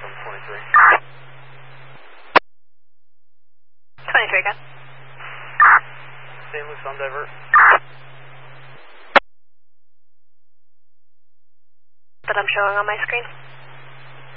from 23. 23, got. St. Luke's on divert. That I'm showing on my screen.